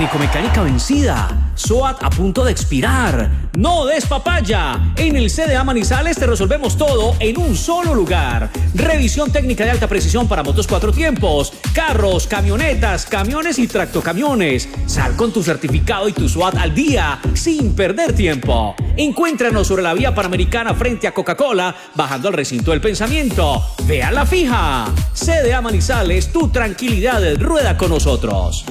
técnico-mecánica vencida, SOAT a punto de expirar. No des papaya. En el CDA Manizales te resolvemos todo en un solo lugar. Revisión técnica de alta precisión para motos 4 tiempos, carros, camionetas, camiones y tractocamiones. Sal con tu certificado y tu SOAT al día sin perder tiempo. Encuéntranos sobre la vía Panamericana frente a Coca-Cola, bajando al recinto del pensamiento. Ve a la fija. CDA Manizales, tu tranquilidad rueda con nosotros.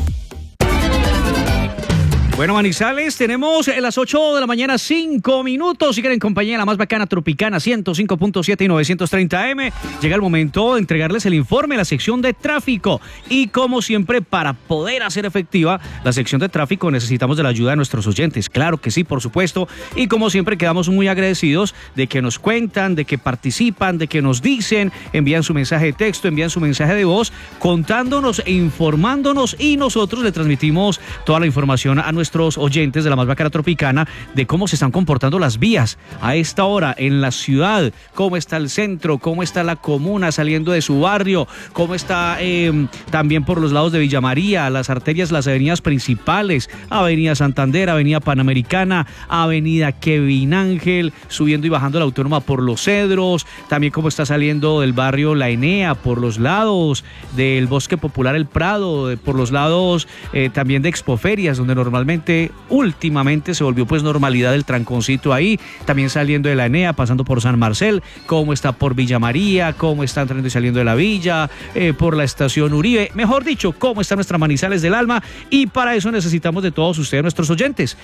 Bueno, Manizales, tenemos las 8 de la mañana, 5 minutos. Siguen en compañía de la más bacana Tropicana, 105.7 y 930M. Llega el momento de entregarles el informe, la sección de tráfico. Y como siempre, para poder hacer efectiva la sección de tráfico, necesitamos de la ayuda de nuestros oyentes. Claro que sí, por supuesto. Y como siempre, quedamos muy agradecidos de que nos cuentan, de que participan, de que nos dicen, envían su mensaje de texto, envían su mensaje de voz, contándonos e informándonos. Y nosotros le transmitimos toda la información a nuestros oyentes de la más bacana Tropicana de cómo se están comportando las vías a esta hora en la ciudad, cómo está el centro, cómo está la comuna saliendo de su barrio, cómo está también por los lados de Villa María, las arterias, las avenidas principales, Avenida Santander, Avenida Panamericana, Avenida Kevin Ángel, subiendo y bajando la Autónoma por Los Cedros, también cómo está saliendo del barrio La Enea, por los lados del Bosque Popular El Prado, por los lados también de Expoferias, donde normalmente últimamente se volvió pues normalidad el tranconcito ahí, también saliendo de la Enea, pasando por San Marcel, cómo está por Villa María, cómo está entrando y saliendo de la villa, por la estación Uribe, mejor dicho, cómo está nuestra Manizales del Alma, y para eso necesitamos de todos ustedes, nuestros oyentes,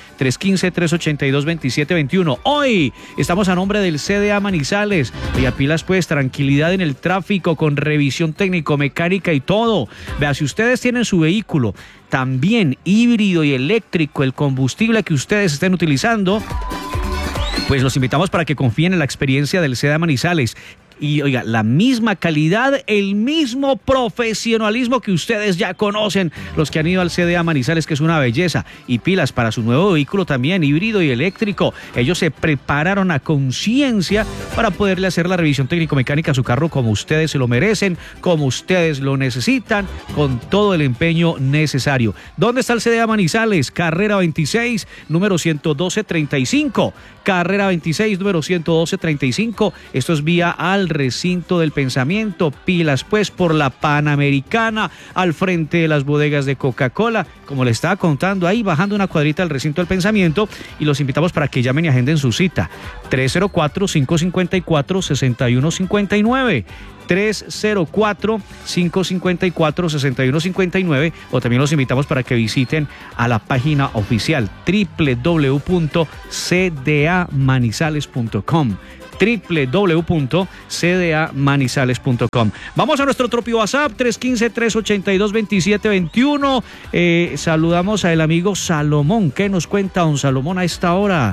315-382-2721. Hoy estamos a nombre del CDA Manizales, y a pilas pues, tranquilidad en el tráfico con revisión técnico-mecánica y todo. Vea, si ustedes tienen su vehículo también híbrido y eléctrico, el combustible que ustedes estén utilizando, pues los invitamos para que confíen en la experiencia del CDA Manizales. Y oiga, la misma calidad, el mismo profesionalismo que ustedes ya conocen, los que han ido al CDA Manizales, que es una belleza. Y pilas para su nuevo vehículo también, híbrido y eléctrico. Ellos se prepararon a conciencia para poderle hacer la revisión técnico-mecánica a su carro como ustedes se lo merecen, como ustedes lo necesitan, con todo el empeño necesario. ¿Dónde está el CDA Manizales? Carrera 26, número 11235. Carrera 26, número 11235. Esto es vía al recinto del pensamiento, pilas pues por la Panamericana, al frente de las bodegas de Coca-Cola, como le estaba contando ahí, bajando una cuadrita al recinto del pensamiento, y los invitamos para que llamen y agenden su cita, 304-554-6159, 304-554-6159, o también los invitamos para que visiten a la página oficial www.cdamanizales.com, www.cdamanizales.com. Vamos a nuestro Tropi WhatsApp 315-382-2721. Saludamos al amigo Salomón. ¿Qué nos cuenta don Salomón a esta hora?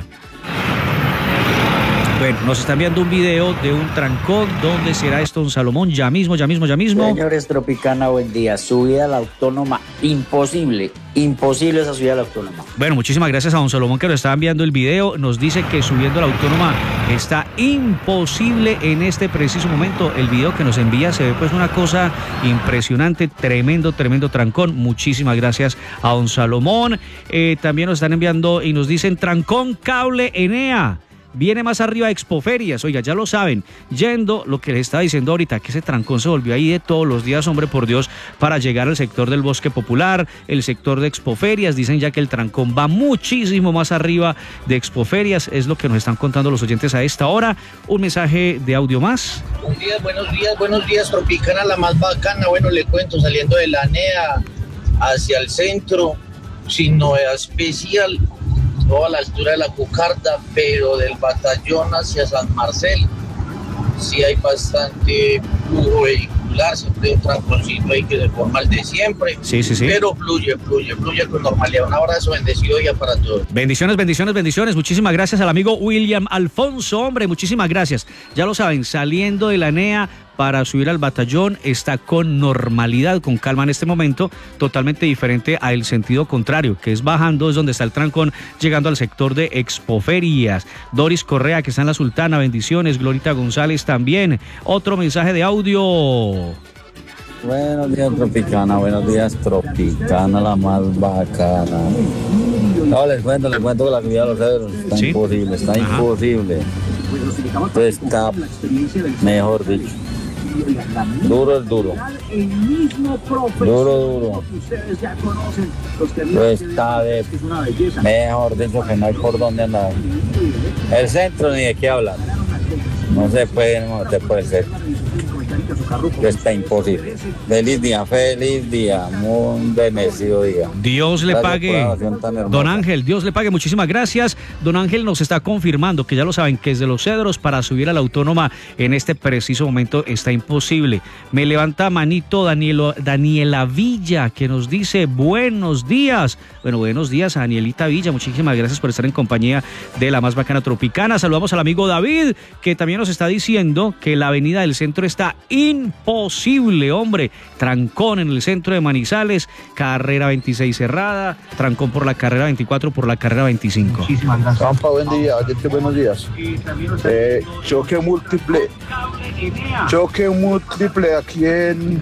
Bueno, nos está enviando un video de un trancón. ¿Dónde será esto, don Salomón? Ya mismo. Señores Tropicana, buen día. Subida a la Autónoma, imposible esa subida a la Autónoma. Bueno, muchísimas gracias a don Salomón que nos está enviando el video. Nos dice que subiendo a la Autónoma está imposible en este preciso momento. El video que nos envía se ve pues una cosa impresionante, tremendo trancón. Muchísimas gracias a don Salomón. También nos están enviando y nos dicen trancón cable Enea. Viene más arriba de Expoferias, oiga, ya lo saben, yendo lo que les estaba diciendo ahorita, que ese trancón se volvió ahí de todos los días, hombre, por Dios, para llegar al sector del Bosque Popular, el sector de Expoferias. Dicen ya que el trancón va muchísimo más arriba de Expoferias, es lo que nos están contando los oyentes a esta hora. Un mensaje de audio más. Buenos días, Tropicana, la más bacana. Bueno, le cuento, saliendo de la NEA hacia el centro, sin novedad especial, toda la altura de la Cucarda, pero del Batallón hacia San Marcel sí hay bastante flujo vehicular, siempre hay un tranconcito ahí que se forma el de siempre, sí. Pero fluye con normalidad. Un abrazo bendecido ya para todos. Bendiciones. Muchísimas gracias al amigo William Alfonso, hombre, muchísimas gracias. Ya lo saben, saliendo de la NEA para subir al Batallón está con normalidad, con calma en este momento, totalmente diferente al sentido contrario, que es bajando, es donde está el trancón, llegando al sector de Expoferias. Doris Correa, que está en la Sultana, bendiciones. Glorita González también. Otro mensaje de audio. Tropicana, buenos días, Tropicana, la más bacana. No, les cuento que la subida de los cedros está ¿Sí? imposible, está imposible. Entonces está, mejor dicho, duro es duro. Duro. Pues está de, mejor dicho, que no hay por dónde andar. El centro ni de qué hablar. No se puede meter por el centro. Está imposible. Feliz día, un bendecido día. Dios le Gracias pague. por la oración tan hermosa. Don Ángel, Dios le pague, muchísimas gracias. Don Ángel nos está confirmando que ya lo saben, que desde Los Cedros para subir a la Autónoma en este preciso momento está imposible. Me levanta manito Daniela Villa, que nos dice buenos días. Bueno, buenos días a Danielita Villa, muchísimas gracias por estar en compañía de la más bacana Tropicana. Saludamos al amigo David, que también nos está diciendo que la avenida del centro está imposible, hombre. Trancón en el centro de Manizales, carrera 26 cerrada, trancón por la carrera 24, por la carrera 25. Muchísimas gracias. Campa, buen día, buenos días. Choque múltiple aquí en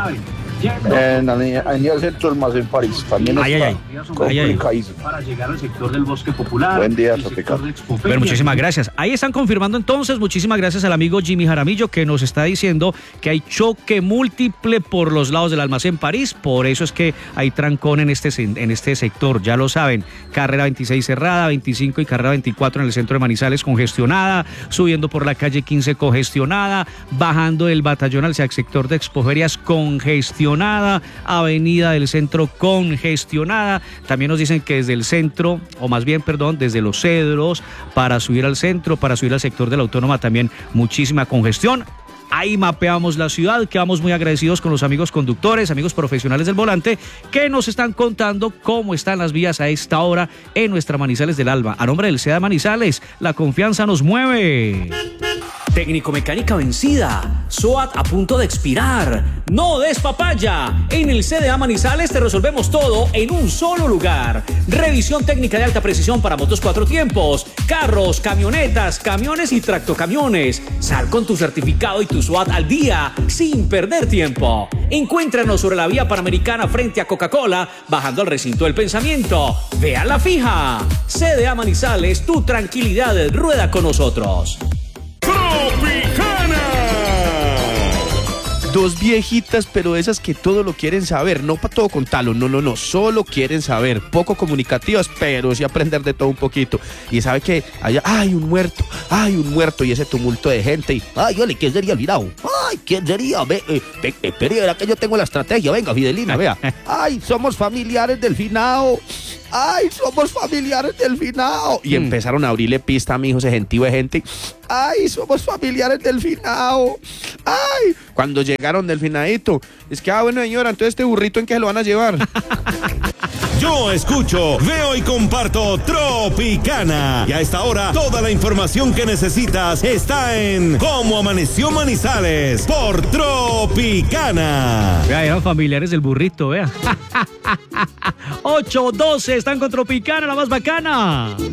el centro del Almacén París. También está complicadísimo. Para llegar al sector del Bosque Popular. Buen día, Tropical. Bueno, muchísimas gracias. Ahí están confirmando entonces, muchísimas gracias al amigo Jimmy Jaramillo, que nos está diciendo que hay choque múltiple por los lados del Almacén París, por eso es que hay trancón en este sector, ya lo saben, carrera 26 cerrada, 25 y carrera 24 en el centro de Manizales congestionada, subiendo por la calle 15 congestionada, bajando del Batallón al sector de Expoferias congestionada, avenida del centro congestionada. También nos dicen que desde el centro, o más bien, perdón, desde Los Cedros para subir al centro, para subir al sector de la Autónoma también muchísima congestión. Ahí mapeamos la ciudad, quedamos muy agradecidos con los amigos conductores, amigos profesionales del volante, que nos están contando cómo están las vías a esta hora en nuestra Manizales del Alba. A nombre del CEDA Manizales, la confianza nos mueve. Técnico mecánica vencida, SOAT a punto de expirar. No des papaya. En el CDA Manizales te resolvemos todo en un solo lugar. Revisión técnica de alta precisión para motos 4 tiempos, carros, camionetas, camiones y tractocamiones. Sal con tu certificado y tu SOAT al día sin perder tiempo. Encuéntranos sobre la vía Panamericana frente a Coca-Cola, bajando al recinto del pensamiento. Ve a la fija. CDA Manizales, tu tranquilidad rueda con nosotros. Tropicana. Dos viejitas, pero esas que todo lo quieren saber, no para todo contarlo, no, solo quieren saber, poco comunicativas, pero sí aprender de todo un poquito. Y sabe que allá hay un muerto, y ese tumulto de gente, y ole, ¿quién sería el virado? ¿Quién sería? Espere, verá que yo tengo la estrategia, venga, Fidelina, vea. Somos familiares del finado. Y empezaron a abrirle pista a mi hijo, ese gentío de gente. Somos familiares del finado. Cuando llegaron del finadito, es que, bueno, señora, entonces este burrito, ¿en qué se lo van a llevar? Yo escucho, veo y comparto Tropicana. Y a esta hora, toda la información que necesitas está en Cómo Amaneció Manizales por Tropicana. Vea, eran familiares del burrito, vea. 8:12, están con Tropicana, la más bacana.